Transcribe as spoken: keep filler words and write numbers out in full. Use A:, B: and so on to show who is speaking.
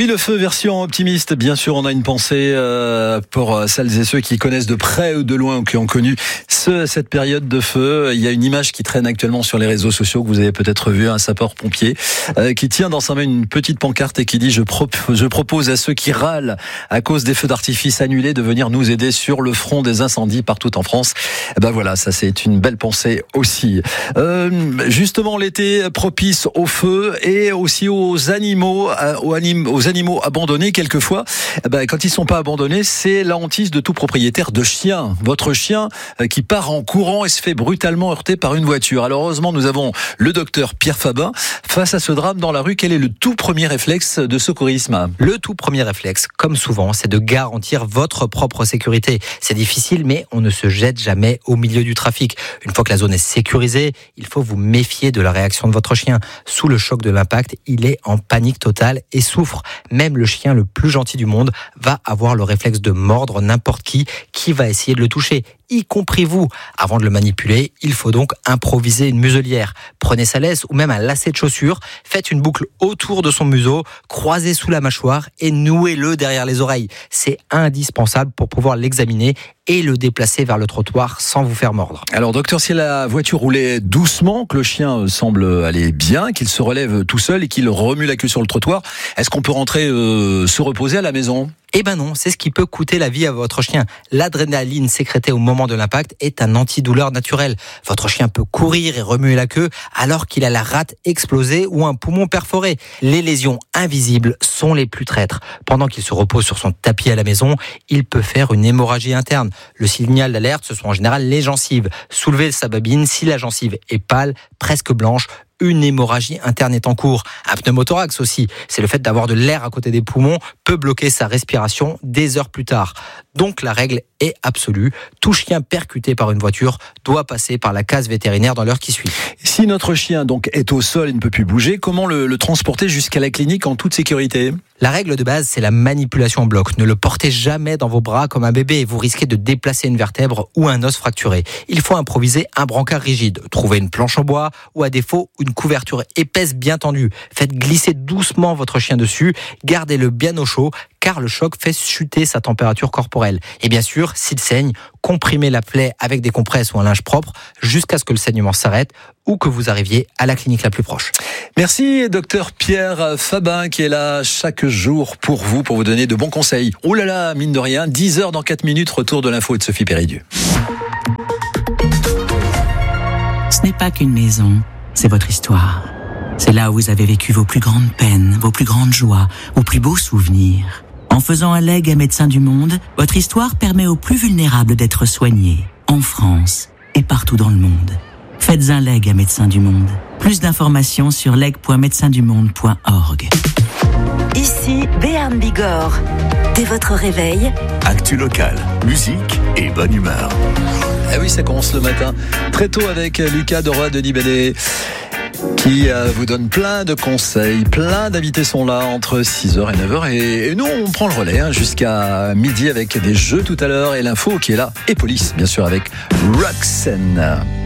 A: Oui, le feu version optimiste. Bien sûr, on a une pensée euh, pour celles et ceux qui connaissent de près ou de loin ou qui ont connu ce, cette période de feu. Il y a une image qui traîne actuellement sur les réseaux sociaux que vous avez peut-être vu, un sapeur-pompier euh, qui tient dans sa main une petite pancarte et qui dit je, pro- je propose à ceux qui râlent à cause des feux d'artifice annulés de venir nous aider sur le front des incendies partout en France. Et ben voilà, ça c'est une belle pensée aussi. Euh, justement, l'été propice au feu et aussi aux animaux, aux animaux, aux animaux abandonnés quelquefois. Eh ben, quand ils sont pas abandonnés, c'est la hantise de tout propriétaire de chien. Votre chien qui part en courant et se fait brutalement heurter par une voiture. Alors heureusement, nous avons le docteur Pierre Fabin. Face à ce drame dans la rue, quel est le tout premier réflexe de secourisme ?
B: Le tout premier réflexe, comme souvent, c'est de garantir votre propre sécurité. C'est difficile, mais on ne se jette jamais au milieu du trafic. Une fois que la zone est sécurisée, il faut vous méfier de la réaction de votre chien. Sous le choc de l'impact, il est en panique totale et souffre. Même le chien le plus gentil du monde va avoir le réflexe de mordre n'importe qui qui va essayer de le toucher, y compris vous. Avant de le manipuler, il faut donc improviser une muselière. Prenez sa laisse ou même un lacet de chaussure, faites une boucle autour de son museau, croisez sous la mâchoire et nouez-le derrière les oreilles. C'est indispensable pour pouvoir l'examiner et le déplacer vers le trottoir sans vous faire mordre.
A: Alors docteur, si la voiture roulait doucement, que le chien semble aller bien, qu'il se relève tout seul et qu'il remue la queue sur le trottoir, est-ce qu'on peut rentrer euh, se reposer à la maison ?
B: Eh ben non, c'est ce qui peut coûter la vie à votre chien. L'adrénaline sécrétée au moment de l'impact est un antidouleur naturel. Votre chien peut courir et remuer la queue alors qu'il a la rate explosée ou un poumon perforé. Les lésions invisibles sont les plus traîtres. Pendant qu'il se repose sur son tapis à la maison, il peut faire une hémorragie interne. Le signal d'alerte, ce sont en général les gencives. Soulevez sa babine si la gencive est pâle, presque blanche. Une hémorragie interne est en cours. Un pneumothorax aussi, c'est le fait d'avoir de l'air à côté des poumons, peut bloquer sa respiration des heures plus tard. Donc la règle est absolue. Tout chien percuté par une voiture doit passer par la case vétérinaire dans l'heure qui suit.
A: Si notre chien donc est au sol et ne peut plus bouger, comment le, le transporter jusqu'à la clinique en toute sécurité ?
B: La règle de base, c'est la manipulation en bloc. Ne le portez jamais dans vos bras comme un bébé. Vous risquez de déplacer une vertèbre ou un os fracturé. Il faut improviser un brancard rigide. Trouvez une planche en bois ou à défaut une couverture épaisse bien tendue. Faites glisser doucement votre chien dessus. Gardez-le bien au chaud car le choc fait chuter sa température corporelle. Et bien sûr, s'il saigne, comprimez la plaie avec des compresses ou un linge propre jusqu'à ce que le saignement s'arrête ou que vous arriviez à la clinique la plus proche.
A: Merci docteur Pierre Fabin qui est là chaque jour pour vous, pour vous donner de bons conseils. Oh là là, mine de rien, dix heures dans quatre minutes, retour de l'info et de Sophie Péridieu.
C: Ce n'est pas qu'une maison, c'est votre histoire. C'est là où vous avez vécu vos plus grandes peines, vos plus grandes joies, vos plus beaux souvenirs. En faisant un leg à Médecins du Monde, votre histoire permet aux plus vulnérables d'être soignés, en France et partout dans le monde. Faites un leg à Médecins du Monde. Plus d'informations sur leg point médecins du monde point org.
D: Ici, Béarn Bigorre. Dès votre réveil,
E: actu local, musique et bonne humeur.
A: Ah oui, ça commence le matin très tôt avec Lucas Dora, Denis Bédé, qui vous donne plein de conseils. Plein d'invités sont là entre six heures et neuf heures. Et nous, on prend le relais hein, jusqu'à midi avec des jeux tout à l'heure et l'info qui est là. Et police, bien sûr, avec Roxanne.